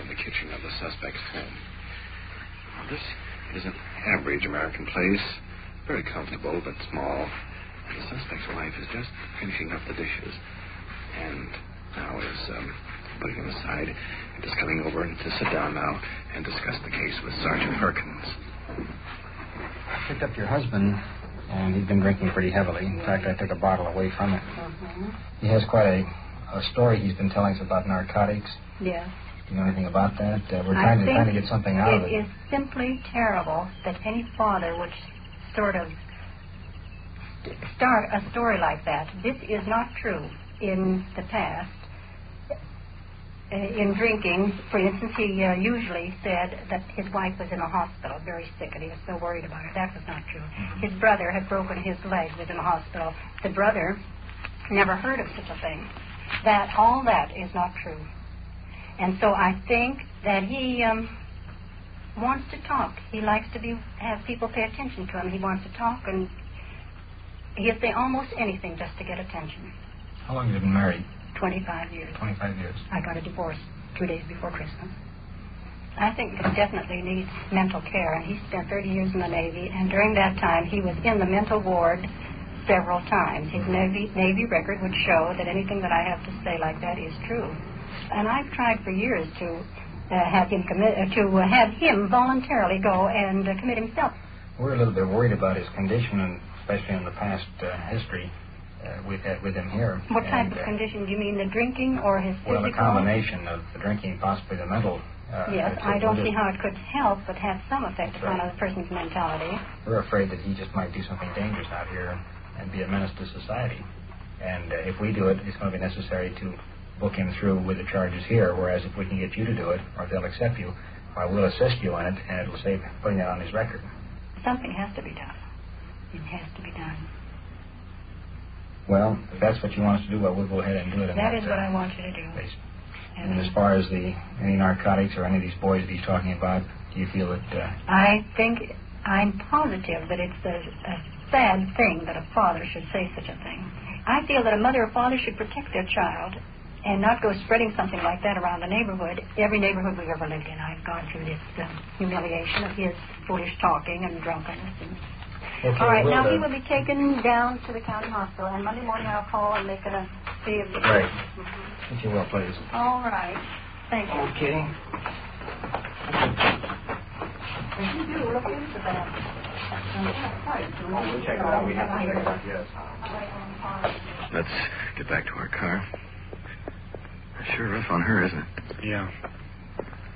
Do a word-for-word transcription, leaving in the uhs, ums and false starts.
in the kitchen of the suspect's home. This is an average American place, very comfortable but small. The suspect's wife is just finishing up the dishes, and now is um, putting them aside and just coming over to sit down now and discuss the case with Sergeant Perkins. I picked up your husband, and he's been drinking pretty heavily. In fact, I took a bottle away from him. Mm-hmm. He has quite a, a story he's been telling us about narcotics. Yes. Do you know anything about that? Uh, we're trying to, trying to get something out of it. It is simply terrible that any father would sort of start a story like that. This is not true. In the past, uh, in drinking, for instance, he uh, usually said that his wife was in a hospital, very sick, and he was so worried about her. That was not true. Mm-hmm. His brother had broken his leg, was in a hospital. The brother never heard of such a thing. That, all that is not true. And so I think that he um, wants to talk. He likes to be have people pay attention to him. He wants to talk, and he'll say almost anything just to get attention. How long have you been married? Twenty-five years. Twenty-five years. I got a divorce two days before Christmas. I think he definitely needs mental care, and he spent thirty years in the Navy, and during that time he was in the mental ward several times. His Navy, Navy record would show that anything that I have to say like that is true. And I've tried for years to uh, have him commit uh, to uh, have him voluntarily go and uh, commit himself. We're a little bit worried about his condition, and especially in the past uh, history uh, we've had with him here. What type and, of uh, condition? Do you mean the drinking or his physical? Well, a combination of the drinking, possibly the mental. Uh, yes, I don't see how it could help but have some effect That's upon right. a person's mentality. We're afraid that he just might do something dangerous out here and be a menace to society. And uh, if we do it, it's going to be necessary to book him through with the charges here, whereas if we can get you to do it, or if they'll accept you, I will assist you on it, and it will save putting that on his record. Something has to be done. It has to be done. Well, if that's what you want us to do, well, we'll go ahead and do it. In That that is what uh, I want you to do. Case. And, And as far as the any narcotics or any of these boys that he's talking about, do you feel that... Uh, I think, I'm positive that it's a, a sad thing that a father should say such a thing. I feel that a mother or father should protect their child and not go spreading something like that around the neighborhood. Every neighborhood we've ever lived in, I've gone through this uh, humiliation of his foolish talking and drunkenness. And okay, all right, well, now uh, he will be taken down to the county hospital, and Monday morning I'll call and make it a see if... Right. Mm-hmm. If you will, please. All right. Thank you. Okay. If you do, look into that. We'll check it out. We have to check it out, yes. Let's get back to our car. Sure rough on her, isn't it? Yeah.